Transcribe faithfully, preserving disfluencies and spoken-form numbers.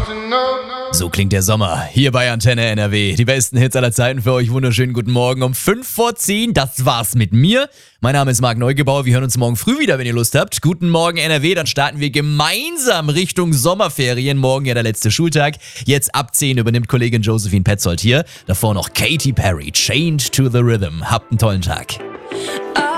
So klingt der Sommer hier bei Antenne N R W. Die besten Hits aller Zeiten für euch. Wunderschönen guten Morgen um fünf vor zehn. Das war's mit mir. Mein Name ist Marc Neugebauer. Wir hören uns morgen früh wieder, wenn ihr Lust habt. Guten Morgen N R W. Dann starten wir gemeinsam Richtung Sommerferien. Morgen ja der letzte Schultag. Jetzt ab zehn übernimmt Kollegin Josephine Petzold hier. Davor noch Katy Perry. Chained to the Rhythm. Habt einen tollen Tag.